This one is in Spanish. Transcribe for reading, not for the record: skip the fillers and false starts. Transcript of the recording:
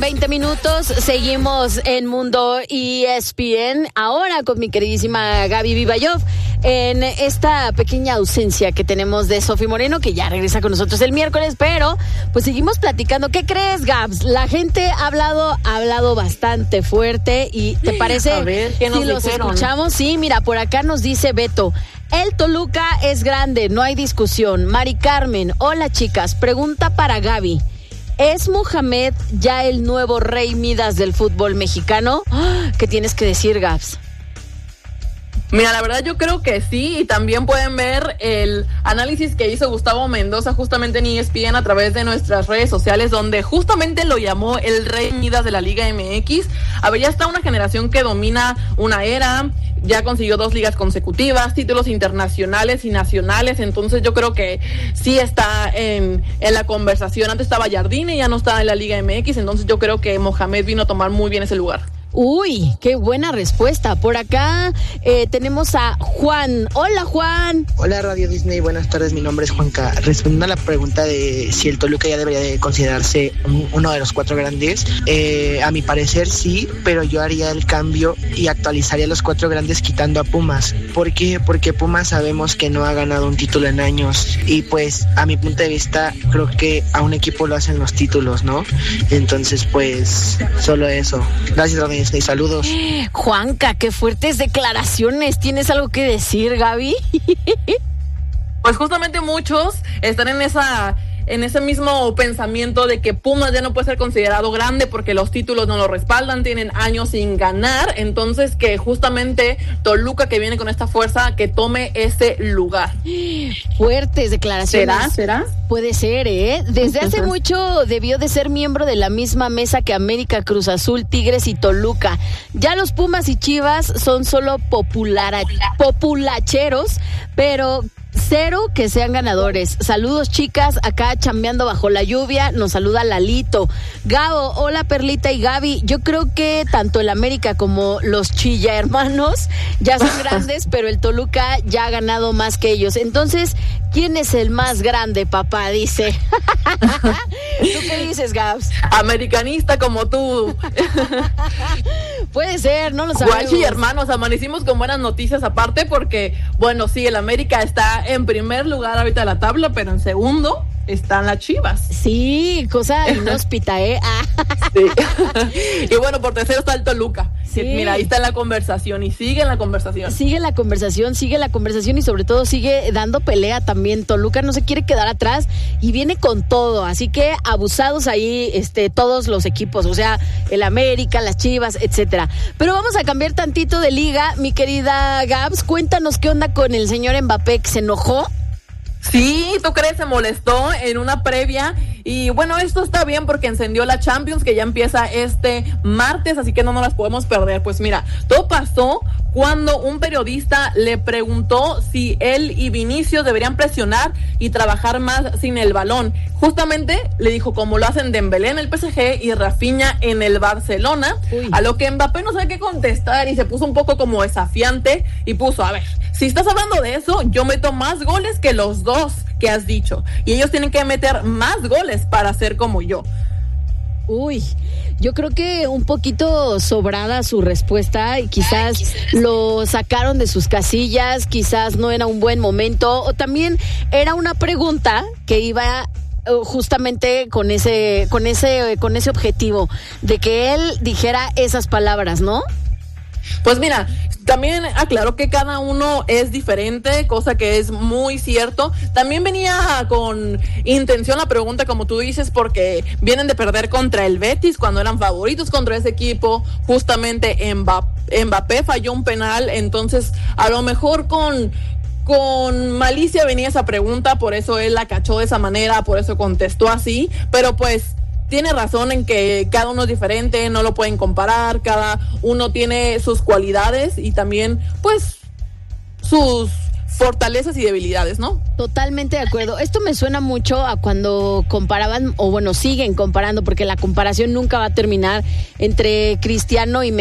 20 minutos, seguimos en Mundo ESPN, ahora con mi queridísima Gaby Vibayov, en esta pequeña ausencia que tenemos de Sofi Moreno, que ya regresa con nosotros el miércoles, pero pues seguimos platicando. ¿Qué crees, Gabs? La gente ha hablado bastante fuerte y ¿te parece? A ver, ¿qué nos los dijeron? Escuchamos? Sí, mira, por acá nos dice Beto. El Toluca es grande, no hay discusión. Mari Carmen, hola chicas, pregunta para Gaby. ¿Es Mohamed ya el nuevo Rey Midas del fútbol mexicano? ¿Qué tienes que decir, Gabs? Mira, la verdad yo creo que sí, y también pueden ver el análisis que hizo Gustavo Mendoza justamente en ESPN a través de nuestras redes sociales, donde justamente lo llamó el Rey Midas de la Liga MX. A ver, ya está una generación que domina una era, ya consiguió 2 ligas consecutivas, títulos internacionales y nacionales, entonces yo creo que sí está en la conversación. Antes estaba Jardine y ya no está en la Liga MX, entonces yo creo que Mohamed vino a tomar muy bien ese lugar. Uy, qué buena respuesta. Por acá tenemos a Juan. Hola, Juan. Hola, Radio Disney. Buenas tardes. Mi nombre es Juanca. Respondiendo a la pregunta de si el Toluca ya debería de considerarse uno de los 4 grandes, a mi parecer sí, pero yo haría el cambio y actualizaría los 4 grandes quitando a Pumas. ¿Por qué? Porque Pumas sabemos que no ha ganado un título en años y pues a mi punto de vista creo que a un equipo lo hacen los títulos, ¿no? Entonces pues solo eso. Gracias, Radio Disney. Saludos. Juanca, qué fuertes declaraciones. ¿Tienes algo que decir, Gaby? Pues justamente muchos están en ese mismo pensamiento de que Pumas ya no puede ser considerado grande porque los títulos no lo respaldan, tienen años sin ganar, entonces que justamente Toluca, que viene con esta fuerza, que tome ese lugar. Fuertes declaraciones. ¿Será? Puede ser, ¿eh? Desde hace mucho debió de ser miembro de la misma mesa que América, Cruz Azul, Tigres y Toluca. Ya los Pumas y Chivas son solo populacheros, pero cero que sean ganadores. Saludos, chicas, acá chambeando bajo la lluvia, nos saluda Lalito. Gabo, hola Perlita y Gaby, yo creo que tanto el América como los Chilla hermanos ya son grandes, pero el Toluca ya ha ganado más que ellos. Entonces, ¿quién es el más grande, papá? Dice. ¿Tú qué dices, Gabs? Americanista como tú. Puede ser, no lo sabemos. Guachi y hermanos, amanecimos con buenas noticias aparte porque, bueno, sí, el América está en primer lugar ahorita de la tabla, pero en segundo están las Chivas. Sí, cosa inhóspita, ¿eh? Sí. Y bueno, por tercero está el Toluca. Sí. Mira, ahí está en la conversación y sigue en la conversación. Sigue la conversación y sobre todo sigue dando pelea también. Toluca no se quiere quedar atrás y viene con todo, así que abusados ahí todos los equipos, o sea, el América, las Chivas, etcétera. Pero vamos a cambiar tantito de liga, mi querida Gabs, cuéntanos qué onda con el señor Mbappé, que se enojó. Sí, ¿tú crees? Se molestó en una previa y bueno, esto está bien porque encendió la Champions, que ya empieza este martes, así que no nos las podemos perder. Pues mira, todo pasó cuando un periodista le preguntó si él y Vinicius deberían presionar y trabajar más sin el balón. Justamente le dijo como lo hacen Dembélé en el PSG y Rafinha en el Barcelona. Uy. A lo que Mbappé no sabe qué contestar y se puso un poco como desafiante y puso, a ver, si estás hablando de eso, yo meto más goles que los 2 que has dicho y ellos tienen que meter más goles para ser como yo. Uy, yo creo que un poquito sobrada su respuesta y quizás lo sacaron de sus casillas, quizás no era un buen momento o también era una pregunta que iba justamente con ese objetivo de que él dijera esas palabras, ¿no? Pues mira, también aclaró que cada uno es diferente, cosa que es muy cierto. También venía con intención la pregunta, como tú dices, porque vienen de perder contra el Betis cuando eran favoritos contra ese equipo. Justamente Mbappé falló un penal, entonces a lo mejor con malicia venía esa pregunta, por eso él la cachó de esa manera, por eso contestó así, pero pues tiene razón en que cada uno es diferente, no lo pueden comparar, cada uno tiene sus cualidades y también pues sus fortalezas y debilidades, ¿no? Totalmente de acuerdo. Esto me suena mucho a cuando comparaban, o bueno, siguen comparando, porque la comparación nunca va a terminar entre Cristiano y Messi.